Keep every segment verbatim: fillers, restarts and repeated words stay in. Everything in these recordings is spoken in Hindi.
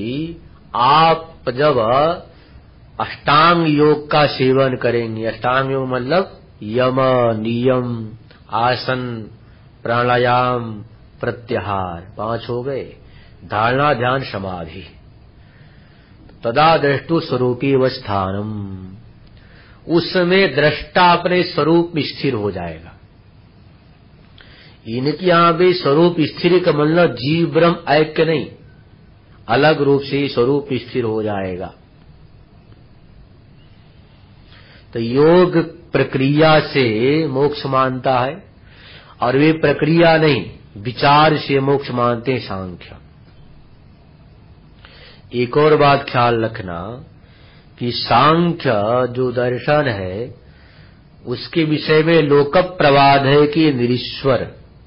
आप जब अष्टांग योग का सेवन करेंगे, अष्टांग योग मतलब यम, नियम, आसन, प्राणायाम, प्रत्याहार, पांच हो गए, धारणा, ध्यान, समाधि, तदा दृष्टु स्वरूपी अवस्थानम, उस समय दृष्टा अपने स्वरूप में स्थिर हो जाएगा। इनके यहां भी स्वरूप स्थिर का मतलब जीव ब्रह्म ऐक्य नहीं, अलग रूप से स्वरूप स्थिर हो जाएगा। तो योग प्रक्रिया से मोक्ष मानता है, और वे प्रक्रिया नहीं विचार से मोक्ष मानते हैं सांख्य। एक और बात ख्याल रखना कि सांख्य जो दर्शन है उसके विषय में लोक प्रवाद है कि निरीश्वर,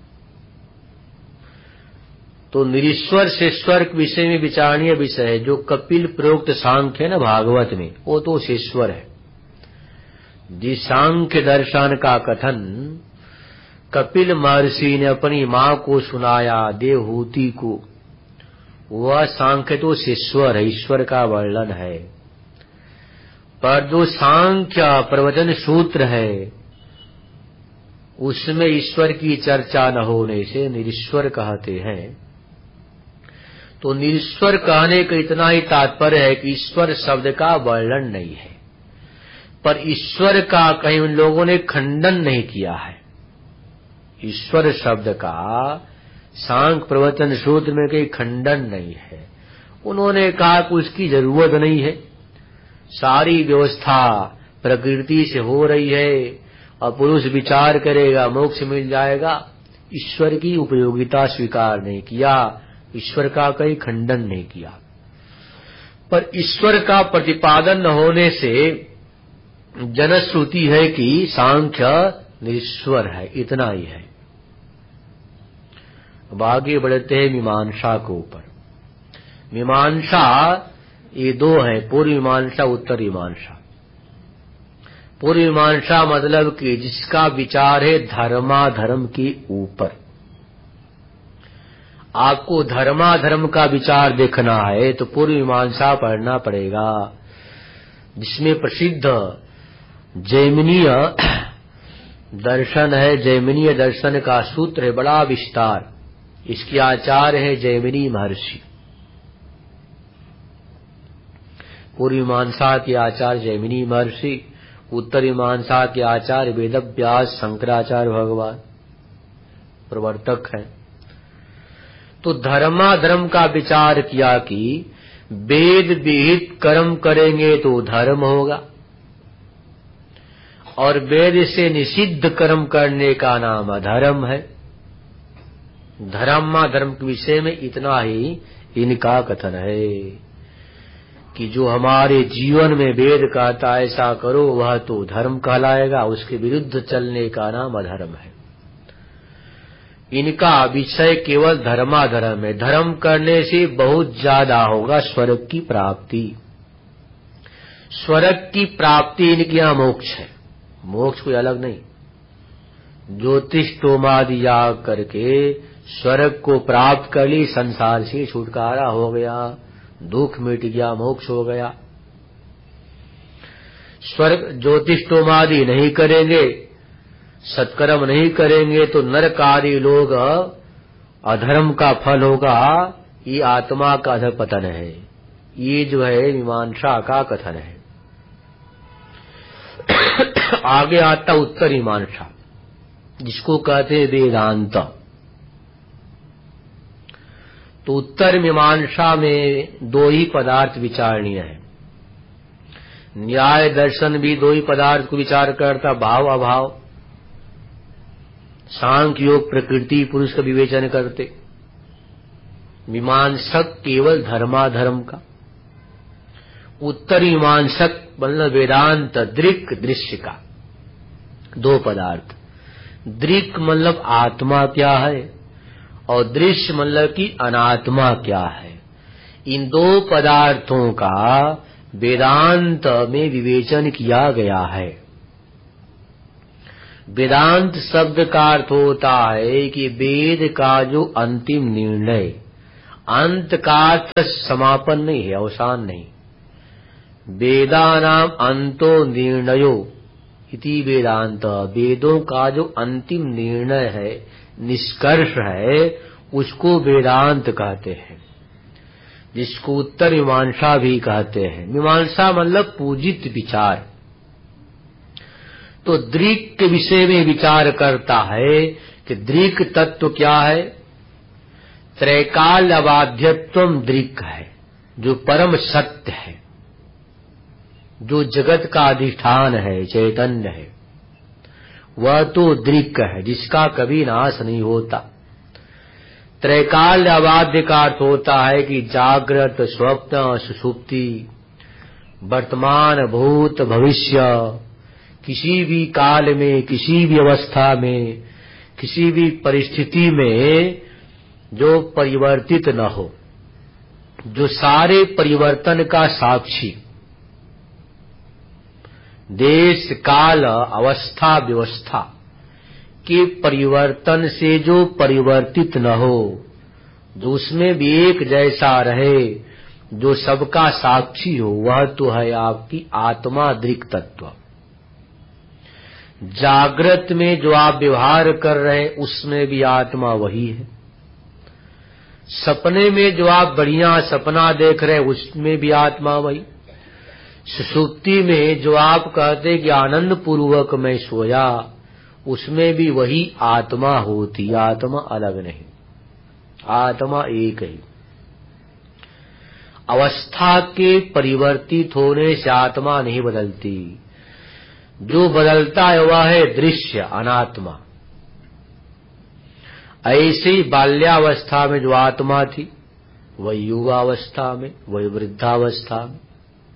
तो निरीश्वर से ईश्वर के विषय में विचारणीय विषय है। जो कपिल प्रयोक्त सांख्य है ना भागवत में, वो तो शेश्वर है। जिस सांख्य दर्शन का कथन कपिल महर्षि ने अपनी मां को सुनाया, देवहूति को, वह सांख्य तो शेश्वर है, ईश्वर का वर्णन है। पर जो सांख्य प्रवचन सूत्र है उसमें ईश्वर की चर्चा न होने से निरीश्वर कहते हैं। तो निरीश्वर कहने का इतना ही तात्पर्य है कि ईश्वर शब्द का वर्णन नहीं है, पर ईश्वर का कहीं उन लोगों ने खंडन नहीं किया है। ईश्वर शब्द का सांख्य प्रवचन सूत्र में कोई खंडन नहीं है। उन्होंने कहा कि उसकी जरूरत नहीं है, सारी व्यवस्था प्रकृति से हो रही है और पुरुष विचार करेगा मोक्ष मिल जाएगा। ईश्वर की उपयोगिता स्वीकार नहीं किया, ईश्वर का कोई खंडन नहीं किया। पर ईश्वर का प्रतिपादन न होने से जनश्रुति है कि सांख्य निरीश्वर है, इतना ही है। अब आगे बढ़ते हैं मीमांसा के ऊपर। मीमांसा ये दो है, पूर्व मीमांसा, उत्तर मीमांसा। पूर्व मीमांसा मतलब कि जिसका विचार है धर्माधर्म के ऊपर। आपको धर्माधर्म का विचार देखना है तो पूर्व मीमांसा पढ़ना पड़ेगा, जिसमें प्रसिद्ध जैमिनीय दर्शन है। जैमिनीय दर्शन का सूत्र है बड़ा विस्तार, इसके आचार्य है जैमिनी महर्षि। पूर्व मीमांसा के आचार्य जैमिनी महर्षि, उत्तर मीमांसा के आचार्य वेदव्यास शंकराचार्य भगवान प्रवर्तक हैं। तो धर्माधर्म का विचार किया कि वेद विहित कर्म करेंगे तो धर्म होगा, और वेद से निषिद्ध कर्म करने का नाम अधर्म है। धर्माधर्म के विषय में इतना ही इनका कथन है कि जो हमारे जीवन में वेद कहता ऐसा करो वह तो धर्म कहलाएगा, उसके विरुद्ध चलने का नाम अधर्म है। इनका विषय केवल धर्माधर्म है। धर्म करने से बहुत ज्यादा होगा स्वर्ग की प्राप्ति। स्वर्ग की प्राप्ति इनके यहाँ मोक्ष है, मोक्ष कोई अलग नहीं। ज्योतिष टोमादि याग करके स्वर्ग को प्राप्त कर ली, संसार से छुटकारा हो गया, दुख मिट गया, मोक्ष हो गया। स्वर्ग ज्योतिष टोमादि नहीं करेंगे, सत्कर्म नहीं करेंगे तो नरकारी लोग अधर्म का फल होगा। ये आत्मा का अधपतन है। ये जो है मीमांसा का कथन है। आगे आता उत्तर मीमांसा, जिसको कहते हैं वेदांत। तो उत्तर मीमांसा में दो ही पदार्थ विचारणीय है। न्याय दर्शन भी दो ही पदार्थ को विचार करता, भाव अभाव। सांख्य योग प्रकृति पुरुष का विवेचन करते। मीमांसक केवल धर्माधर्म का। उत्तर मीमांसक मतलब वेदांत दृक् दृश्य का। दो पदार्थ, दृक् मतलब आत्मा क्या है और दृश्य मतलब कि अनात्मा क्या है। इन दो पदार्थों का वेदांत में विवेचन किया गया है। वेदांत शब्द का अर्थ होता है कि वेद का जो अंतिम निर्णय, अंत का अर्थ समापन नहीं है, अवसान नहीं। वेदानाम अंतो निर्णयो इति वेदांत, वेदों का जो अंतिम निर्णय है, निष्कर्ष है, उसको वेदांत कहते हैं, जिसको उत्तर मीमांसा भी कहते हैं। मीमांसा मतलब पूजित विचार। तो दृक् के विषय में विचार करता है कि दृक् तत्व क्या है। त्रैकाल अबाध्यत्वम दृक् है, जो परम सत्य है, जो जगत का अधिष्ठान है, चैतन्य है, वह तो दृक् है, जिसका कभी नाश नहीं होता। त्रैकाल अबाध्य का अर्थ होता है कि जागृत, स्वप्न, सुषुप्ति, वर्तमान, भूत, भविष्य, किसी भी काल में, किसी भी अवस्था में, किसी भी परिस्थिति में जो परिवर्तित न हो, जो सारे परिवर्तन का साक्षी, देश काल अवस्था व्यवस्था के परिवर्तन से जो परिवर्तित न हो, जो उसमें भी एक जैसा रहे, जो सबका साक्षी हो, वह तो है आपकी आत्मा दृक् तत्व। जागृत में जो आप व्यवहार कर रहे हैं, उसमें भी आत्मा वही है। सपने में जो आप बढ़िया सपना देख रहे हैं, उसमें भी आत्मा वही। सुषुप्ति में जो आप कहते कि आनंद पूर्वक मैं सोया, उसमें भी वही आत्मा होती। आत्मा अलग नहीं, आत्मा एक ही। अवस्था के परिवर्तित होने से आत्मा नहीं बदलती, जो बदलता है वह है दृश्य, अनात्मा। ऐसे ही बाल्यावस्था में जो आत्मा थी, वही युवावस्था में, वही वृद्धावस्था में।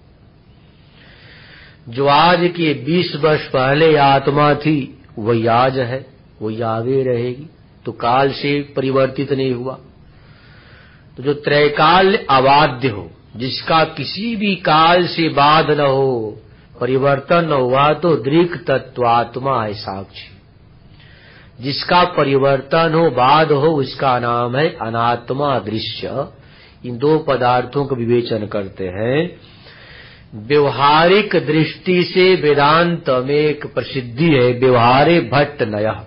जो आज के बीस वर्ष पहले आत्मा थी, वही आज है, वही आगे रहेगी। तो काल से परिवर्तित नहीं हुआ। तो जो त्रैकाल अबाध्य हो, जिसका किसी भी काल से बाध न हो, परिवर्तन न हुआ, तो दृक् तत्व आत्मा है साक्षी। जिसका परिवर्तन हो, बाध हो, उसका नाम है अनात्मा दृश्य। इन दो पदार्थों का विवेचन करते हैं। व्यवहारिक दृष्टि से वेदांत में एक प्रसिद्धि है, व्यवहारे भट्ट नयः।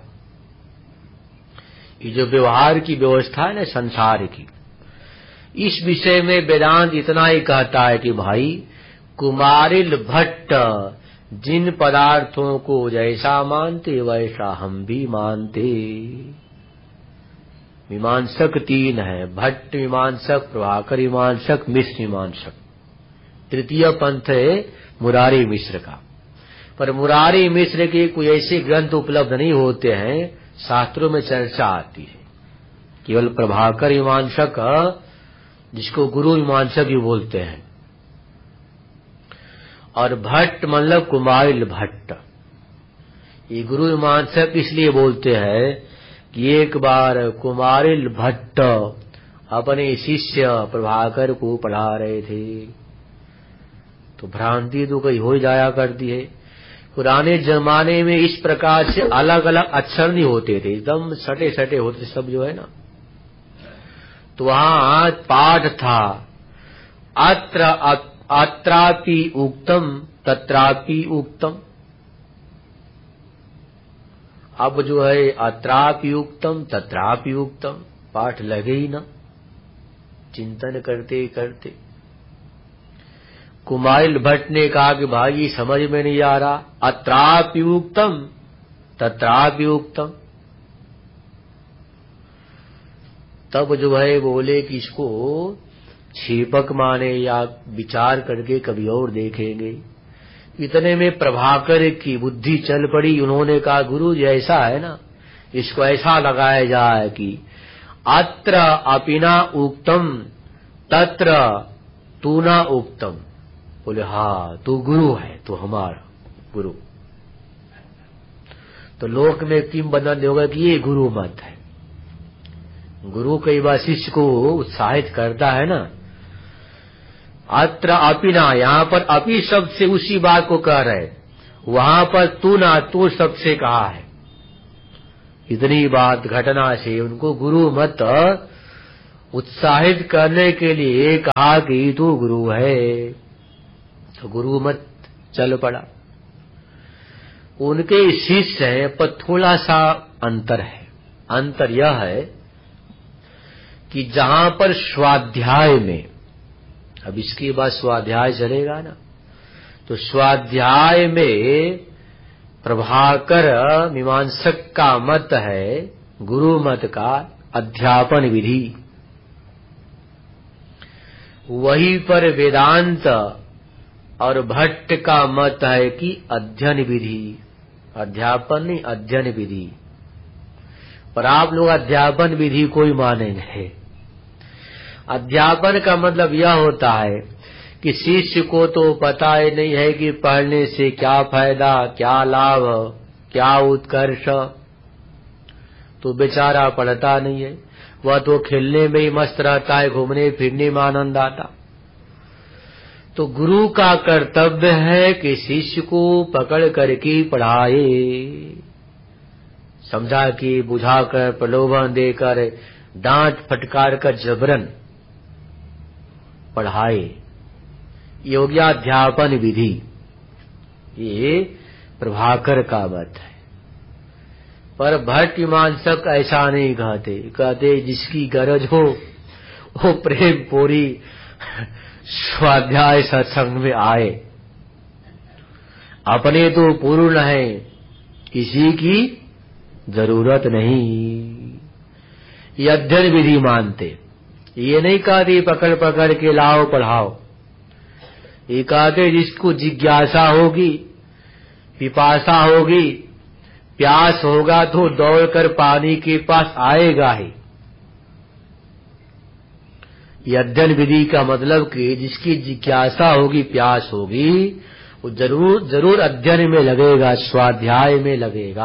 ये जो व्यवहार की व्यवस्था है ना संसार की, इस विषय में वेदांत इतना ही कहता है कि भाई कुमारिल भट्ट जिन पदार्थों को जैसा मानते वैसा हम भी मानते। मीमांसक तीन है, भट्ट मीमांसक, प्रभाकर मीमांसक, मिश्र मीमांसक। तृतीय पंथ है मुरारी मिश्र का। पर मुरारी मिश्र के कोई ऐसे ग्रंथ उपलब्ध नहीं होते हैं, शास्त्रों में चर्चा आती है। केवल प्रभाकर मीमांसक, जिसको गुरु मीमांसक भी बोलते हैं, और भट्ट मतलब कुमारिल भट्ट। ये गुरु मीमांसक इसलिए बोलते हैं कि एक बार कुमारिल भट्ट अपने शिष्य प्रभाकर को पढ़ा रहे थे, तो भ्रांति तो कहीं हो जाया करती है। पुराने जमाने में इस प्रकार से अलग अलग अक्षर नहीं होते थे, एकदम सटे सटे होते सब जो है ना। तो वहां पाठ था, अत्र अत्रापि उक्तम तत्रापि उक्तम। अब जो है अत्रापि उक्तम तत्रापि उक्तम, पाठ लगे ही ना, चिंतन करते करते। कुमारिल भट्ट ने कहा कि भाई ये समझ में नहीं आ रहा, अत्रापि उक्तम तत्रापि उक्तम। तब जो है बोले कि इसको छेपक माने या विचार करके कभी और देखेंगे। इतने में प्रभाकर की बुद्धि चल पड़ी। उन्होंने कहा गुरु जी ऐसा है ना, इसको ऐसा लगाया जाए कि अत्र अपिना उक्तम तत्र तू ना उक्तम। बोले हाँ तू गुरु है, तो हमारा गुरु। तो लोक में किंवदंती होगा कि ये गुरु मत है। गुरु कई बार शिष्य को उत्साहित करता है ना। अत्र अपिना, यहाँ पर अपि शब्द से उसी बात को कह रहे, वहां पर तू ना तू शब्द से कहा है। इतनी बात घटना से उनको गुरु मत उत्साहित करने के लिए कहा कि तू गुरु है, तो गुरु मत चल पड़ा। उनके शिष्य हैं, पर थोड़ा सा अंतर है। अंतर यह है कि जहां पर स्वाध्याय में, अब इसके बाद स्वाध्याय चलेगा ना, तो स्वाध्याय में प्रभाकर मीमांसक का मत है, गुरु मत का अध्यापन विधि। वहीं पर वेदांत और भट्ट का मत है कि अध्ययन विधि, अध्यापन नहीं अध्ययन विधि। पर आप लोग अध्यापन विधि को ही मानेंगे। अध्यापन का मतलब यह होता है कि शिष्य को तो पता ही नहीं है कि पढ़ने से क्या फायदा, क्या लाभ, क्या उत्कर्ष, तो बेचारा पढ़ता नहीं है। वह तो खेलने में ही मस्त रहता है, घूमने फिरने में आनंद आता। तो गुरु का कर्तव्य है कि शिष्य को पकड़ करके पढ़ाए, समझा कि बुझाकर, प्रलोभन देकर, डांट फटकार कर जबरन पढ़ाए। ये हो गया अध्यापन विधि। ये प्रभाकर का मत है। पर भट्ट मीमांसक ऐसा नहीं कहते। कहते जिसकी गरज हो वो प्रेम पूरी स्वाध्याय सत्संग में आए। अपने तो पूर्ण है, किसी की जरूरत नहीं। ये अध्ययन विधि मानते। ये नहीं कहते पकड़ पकड़ के लाओ पढ़ाओ। ये कहते जिसको जिज्ञासा होगी, पिपासा होगी, प्यास होगा तो दौड़कर पानी के पास आएगा ही। ये अध्ययन विधि का मतलब कि जिसकी जिज्ञासा होगी, प्यास होगी, वो जरूर जरूर अध्ययन में लगेगा, स्वाध्याय में लगेगा।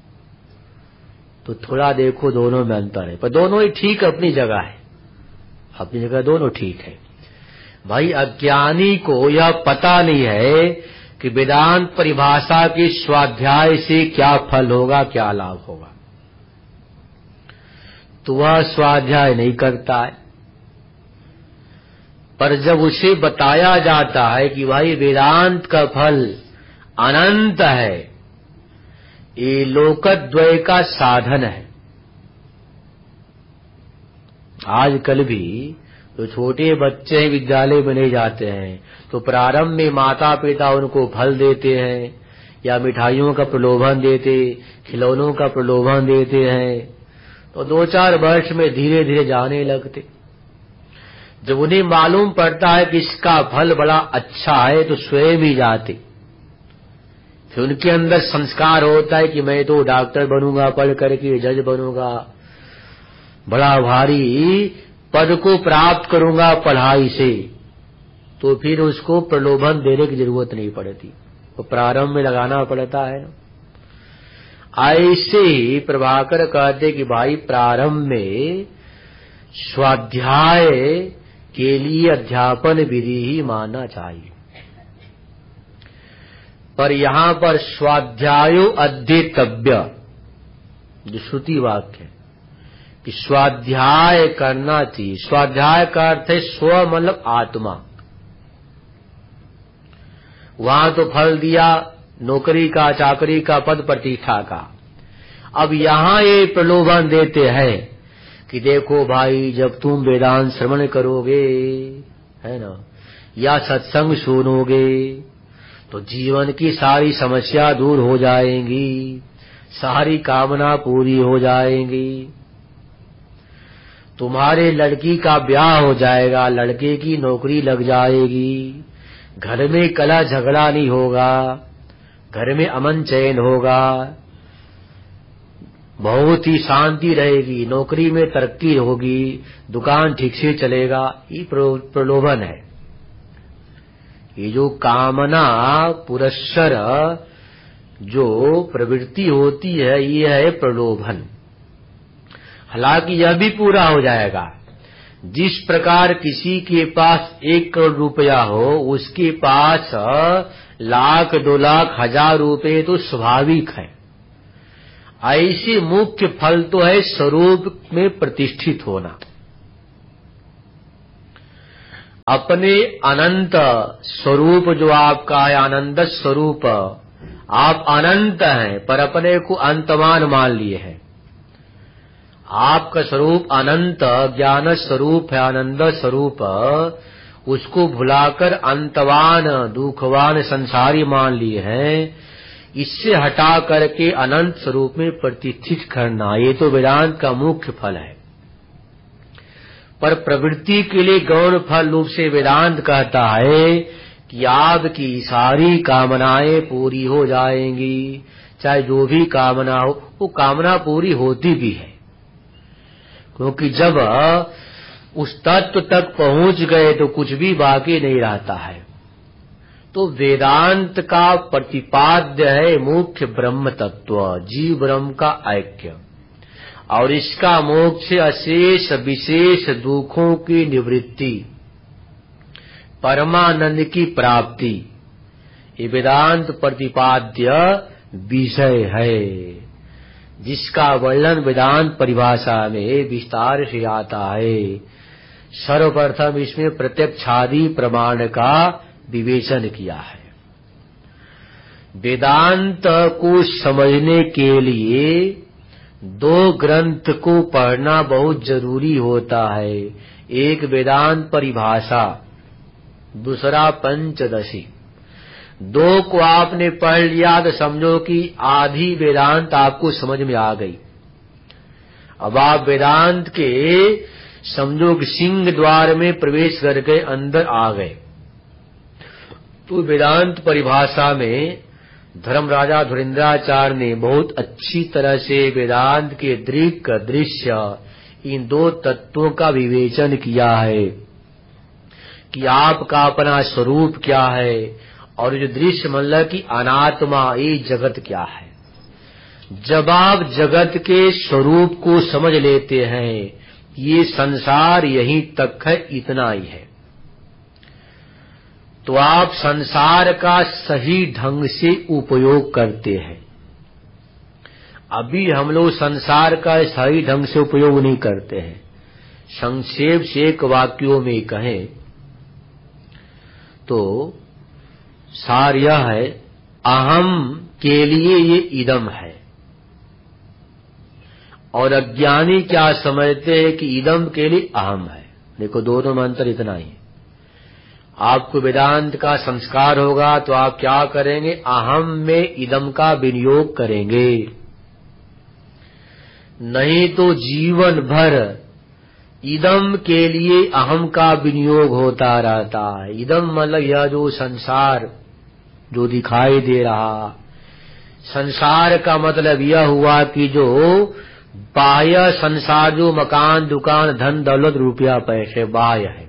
तो थोड़ा देखो दोनों में अंतर है, पर दोनों ही ठीक अपनी जगह है, अपनी जगह दोनों ठीक है। भाई अज्ञानी को यह पता नहीं है कि वेदांत परिभाषा के स्वाध्याय से क्या फल होगा, क्या लाभ होगा, तो वह स्वाध्याय नहीं करता है। पर जब उसे बताया जाता है कि भाई वेदांत का फल अनंत है, ये लोकद्वय का साधन है। आजकल भी तो छोटे बच्चे विद्यालय में नहीं जाते हैं, तो प्रारंभ में माता पिता उनको फल देते हैं या मिठाइयों का प्रलोभन देते, खिलौनों का प्रलोभन देते हैं, तो दो चार वर्ष में धीरे धीरे जाने लगते। जब उन्हें मालूम पड़ता है कि इसका फल बड़ा अच्छा है, तो स्वयं ही जाते। फिर उनके अंदर संस्कार होता है कि मैं तो डॉक्टर बनूंगा, पढ़ करके जज बनूंगा, बड़ा भारी पद को प्राप्त करूंगा पढ़ाई से। तो फिर उसको प्रलोभन देने की जरूरत नहीं पड़ती, तो प्रारंभ में लगाना पड़ता है ना। ऐसे ही प्रभाकर कहते कि भाई प्रारंभ में स्वाध्याय के लिए अध्यापन विधि ही मानना चाहिए। पर यहां पर स्वाध्यायो अध्येतव्य जो श्रुति वाक्य है कि स्वाध्याय करना चाहिए। स्वाध्याय का अर्थ है स्व मतलब आत्मा। वहां तो फल दिया नौकरी का, चाकरी का, पद प्रतिष्ठा का। अब यहां ये प्रलोभन देते हैं कि देखो भाई जब तुम वेदांत श्रवण करोगे, है ना, या सत्संग सुनोगे, तो जीवन की सारी समस्या दूर हो जाएंगी, सारी कामना पूरी हो जाएंगी, तुम्हारे लड़की का ब्याह हो जाएगा, लड़के की नौकरी लग जाएगी, घर में कलह झगड़ा नहीं होगा, घर में अमन चैन होगा, बहुत ही शांति रहेगी, नौकरी में तरक्की होगी, दुकान ठीक से चलेगा। ये प्रलोभन है। ये जो कामना पुरस्सर जो प्रवृत्ति होती है, ये है प्रलोभन। हालांकि यह भी पूरा हो जाएगा। जिस प्रकार किसी के पास एक करोड़ रुपया हो, उसके पास लाख दो लाख हजार रुपए तो स्वाभाविक है। ऐसे मुख्य फल तो है स्वरूप में प्रतिष्ठित होना। अपने अनंत स्वरूप जो आपका है, आनंद स्वरूप, आप अनंत हैं पर अपने को अंतमान मान लिए हैं। आपका स्वरूप अनंत ज्ञान स्वरूप है, आनंद स्वरूप, उसको भुलाकर अंतवान दुखवान संसारी मान लिए हैं। इससे हटा करके अनंत स्वरूप में प्रतिष्ठित करना, ये तो वेदांत का मुख्य फल है। पर प्रवृत्ति के लिए गौण फल रूप से वेदांत कहता है कि आपकी सारी कामनाएं पूरी हो जाएंगी, चाहे जो भी कामना हो, वो कामना पूरी होती भी है, क्योंकि जब उस तत्व तक पहुंच गए तो कुछ भी बाकी नहीं रहता है। तो वेदांत का प्रतिपाद्य है मुख्य ब्रह्म तत्व, जीव ब्रह्म का ऐक्य, और इसका मोक्ष से अशेष विशेष दुखों की निवृत्ति, परमानंद की प्राप्ति, ये वेदांत प्रतिपाद्य विषय है, जिसका वर्णन वेदांत परिभाषा में विस्तार से आता है। सर्वप्रथम इसमें प्रत्यक्षादि प्रमाण का विवेचन किया है। वेदांत को समझने के लिए दो ग्रंथ को पढ़ना बहुत जरूरी होता है। एक वेदांत परिभाषा, दूसरा पंचदशी। दो को आपने पढ़ लिया तो समझो कि आधी वेदांत आपको समझ में आ गई। अब आप वेदांत के समझो कि सिंह द्वार में प्रवेश करके अंदर आ गए। तो वेदांत परिभाषा में धर्मराजा धुरेंद्राचार्य ने बहुत अच्छी तरह से वेदांत के दृक् दृश्य इन दो तत्वों का विवेचन किया है कि आपका अपना स्वरूप क्या है और जो दृश्य मतलब कि अनात्मा, ये जगत क्या है। जब आप जगत के स्वरूप को समझ लेते हैं, ये संसार यहीं तक है, इतना ही है, तो आप संसार का सही ढंग से उपयोग करते हैं। अभी हम लोग संसार का सही ढंग से उपयोग नहीं करते हैं। संक्षेप से एक वाक्यों में कहें तो सार यह है, अहम के लिए ये इदम है, और अज्ञानी क्या समझते हैं कि इदम के लिए अहम है। देखो दोनों में अंतर इतना ही। आपको वेदांत का संस्कार होगा तो आप क्या करेंगे, अहम में इदम का विनियोग करेंगे, नहीं तो जीवन भर इदम के लिए अहम का विनियोग होता रहता है। इदम मतलब यह जो संसार जो दिखाई दे रहा, संसार का मतलब यह हुआ कि जो बाह्य संसार, जो मकान दुकान धन दौलत रुपया पैसे बाह्य है,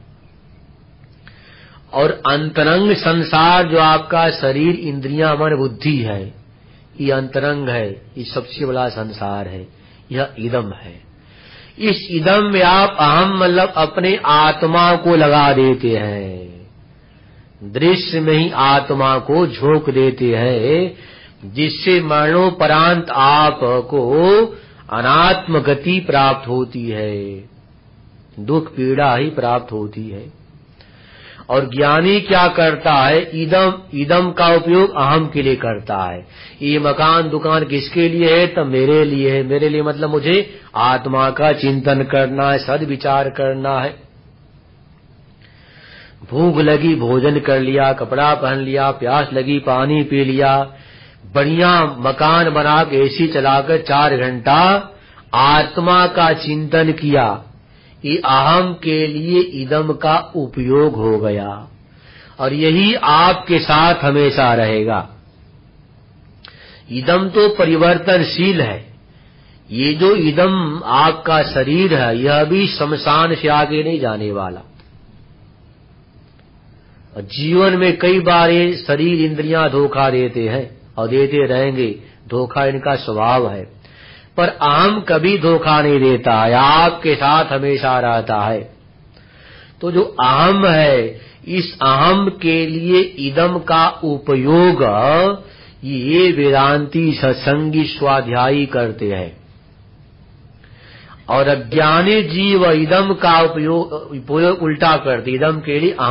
और अंतरंग संसार जो आपका शरीर इंद्रियां मन बुद्धि है, ये अंतरंग है, ये सबसे बड़ा संसार है, यह इदम है। इस इदम में आप अहम मतलब अपने आत्मा को लगा देते हैं, दृश्य में ही आत्मा को झोंक देते हैं, जिससे मरणोपरांत आपको अनात्म गति प्राप्त होती है, दुख पीड़ा ही प्राप्त होती है। और ज्ञानी क्या करता है, इदम इदम का उपयोग अहम के लिए करता है। ये मकान दुकान किसके लिए है, तो मेरे लिए है। मेरे लिए मतलब मुझे आत्मा का चिंतन करना है, सद्विचार करना है। भूख लगी भोजन कर लिया, कपड़ा पहन लिया, प्यास लगी पानी पी लिया, बढ़िया मकान बना के एसी चलाकर चार घंटा आत्मा का चिंतन किया, ये अहम के लिए इदम का उपयोग हो गया, और यही आपके साथ हमेशा रहेगा। इदम तो परिवर्तनशील है। ये जो इदम आपका शरीर है, यह भी शमशान से आगे नहीं जाने वाला। जीवन में कई बार ये शरीर इंद्रियां धोखा देते हैं और देते रहेंगे, धोखा इनका स्वभाव है, पर अहम कभी धोखा नहीं देता है, आपके साथ हमेशा रहता है। तो जो अहम है, इस अहम के लिए इदम का उपयोग ये वेदांती सत्संगी स्वाध्यायी करते हैं, और अज्ञानी जीव इदम का उपयोग उपयोग उल्टा करते, इदम के लिए अहम